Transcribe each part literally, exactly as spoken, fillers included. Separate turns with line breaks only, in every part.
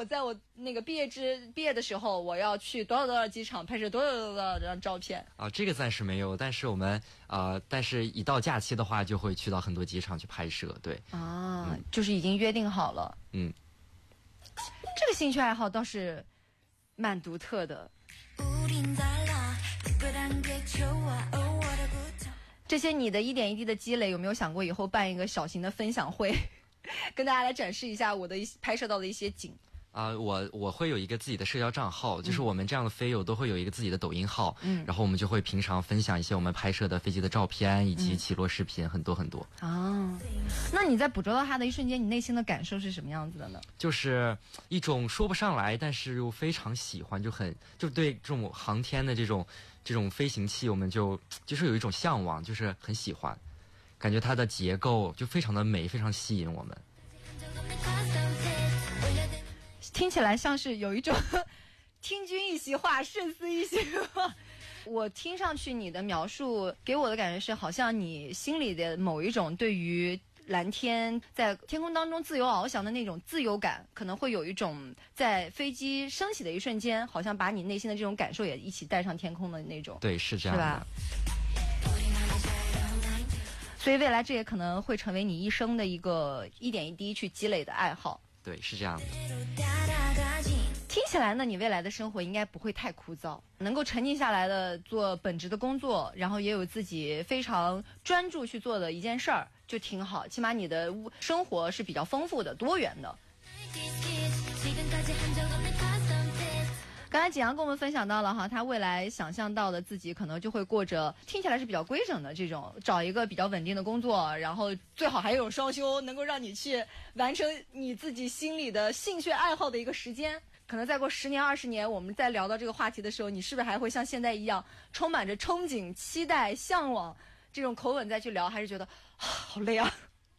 我在我那个毕业之毕业的时候，我要去多少多少机场拍摄多少多少张照片
啊？这个暂时没有，但是我们呃，但是一到假期的话，就会去到很多机场去拍摄。对
啊、嗯，就是已经约定好了。
嗯，
这个兴趣爱好倒是蛮独特的。这些你的一点一滴的积累，有没有想过以后办一个小型的分享会，跟大家来展示一下我的一拍摄到的一些景？
啊、呃，我我会有一个自己的社交账号，就是我们这样的飞友都会有一个自己的抖音号，嗯，然后我们就会平常分享一些我们拍摄的飞机的照片以及起落视频，嗯、很多很多。
啊，那你在捕捉到它的一瞬间，你内心的感受是什么样子的呢？
就是一种说不上来，但是又非常喜欢，就很就对这种航天的这种这种飞行器，我们就就是有一种向往，就是很喜欢，感觉它的结构就非常的美，非常吸引我们。
听起来像是有一种听君一席话，胜似一席话。我听上去你的描述给我的感觉是，好像你心里的某一种对于蓝天在天空当中自由翱翔的那种自由感，可能会有一种在飞机升起的一瞬间，好像把你内心的这种感受也一起带上天空的那种。
对，是这样的，
是吧？所以未来这也可能会成为你一生的一个一点一滴去积累的爱好。
对，是这样的。
听起来呢，你未来的生活应该不会太枯燥，能够沉浸下来的做本职的工作，然后也有自己非常专注去做的一件事儿，就挺好。起码你的生活是比较丰富的、多元的。刚才景阳跟我们分享到了哈，他未来想象到的自己可能就会过着听起来是比较规整的这种，找一个比较稳定的工作，然后最好还有双休，能够让你去完成你自己心里的兴趣爱好的一个时间。可能再过十年二十年，我们再聊到这个话题的时候，你是不是还会像现在一样充满着憧憬、期待、向往这种口吻再去聊，还是觉得、啊、好累啊？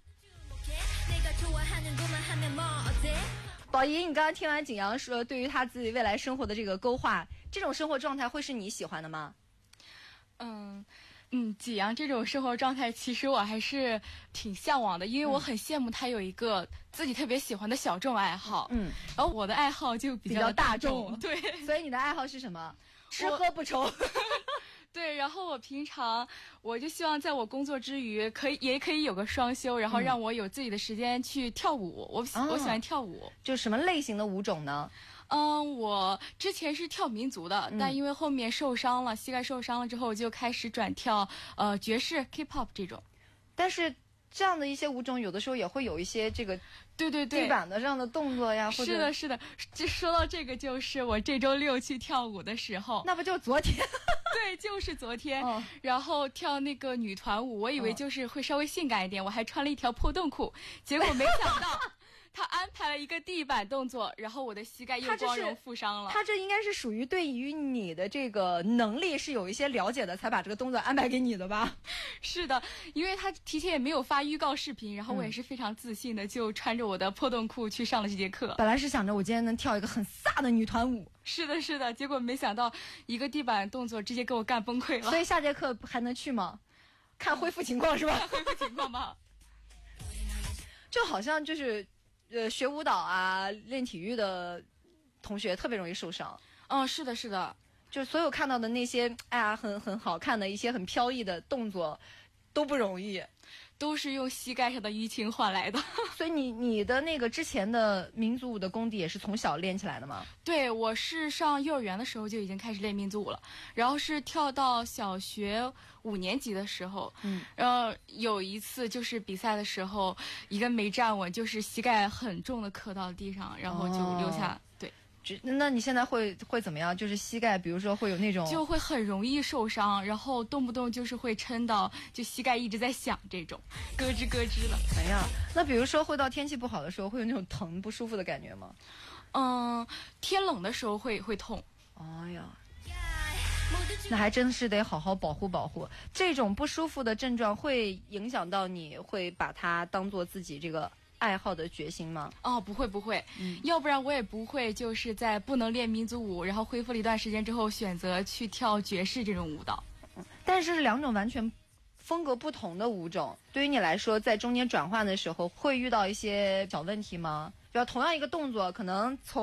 宝仪，你刚刚听完景阳说对于他自己未来生活的这个勾画，这种生活状态会是你喜欢的吗？
嗯嗯，景阳这种生活状态其实我还是挺向往的，因为我很羡慕他有一个自己特别喜欢的小众爱好。嗯，然后我的爱好就比较大众。
比较大众，
对，
所以你的爱好是什么？吃喝不愁。
对，然后我平常我就希望在我工作之余，可以也可以有个双休，然后让我有自己的时间去跳舞。我、嗯、我喜欢跳舞，
就什么类型的舞种呢？
嗯，我之前是跳民族的，嗯、但因为后面受伤了，膝盖受伤了之后，就开始转跳呃爵士 K-pop 这种。
但是这样的一些舞种，有的时候也会有一些这个。
对对对，
地板的这样的动作呀，或者
是的，是的。就说到这个，就是我这周六去跳舞的时候，
那不就昨天？
对，就是昨天。
哦、
然后跳那个女团舞，我以为就是会稍微性感一点，哦、我还穿了一条破洞裤，结果没想到他安排了一个地板动作，然后我的膝盖又光荣负伤了。
他这应该是属于对于你的这个能力是有一些了解的，才把这个动作安排给你的吧？
是的，因为他提前也没有发预告视频，然后我也是非常自信的，就穿着我的破洞裤去上了这节课。
本来是想着我今天能跳一个很飒的女团舞，
是的，是的，结果没想到一个地板动作直接给我干崩溃了。
所以下节课还能去吗？看恢复情况是吧？
看恢复情况吧。
就好像就是呃学舞蹈啊、练体育的同学特别容易受伤。
嗯，是的，是的。
就是所有看到的那些哎呀很很好看的一些很飘逸的动作都不容易，
都是用膝盖上的淤青换来的。
所以你你的那个之前的民族舞的功底也是从小练起来的吗？
对，我是上幼儿园的时候就已经开始练民族舞了，然后是跳到小学五年级的时候，嗯，然后有一次就是比赛的时候，一个没站稳，就是膝盖很重的磕到地上，然后就留下、哦、对。
那你现在会会怎么样？就是膝盖，比如说会有那种，
就会很容易受伤，然后动不动就是会抻到，就膝盖一直在响，这种咯吱咯吱的。
哎呀，那比如说会到天气不好的时候，会有那种疼不舒服的感觉吗？
嗯，天冷的时候会会痛。
哎呀，那还真是得好好保护保护。这种不舒服的症状会影响到你会把它当做自己这个爱好的决心吗？
哦，不会不会、嗯、要不然我也不会就是在不能练民族舞，然后恢复了一段时间之后选择去跳爵士这种舞蹈。
但是两种完全风格不同的舞种，对于你来说在中间转换的时候会遇到一些小问题吗？比如同样一个动作可能从